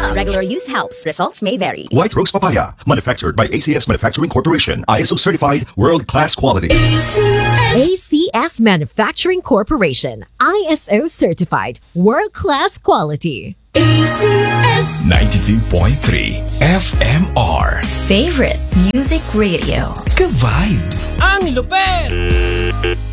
While regular use helps, results may vary. White Rose Papaya, manufactured by ACS Manufacturing Corporation, ISO certified, world-class quality. ACS Manufacturing Corporation, ISO certified, world-class quality. ACS 92.3 FMR. Favorite Music Radio. Ka-vibes. Ang lupet!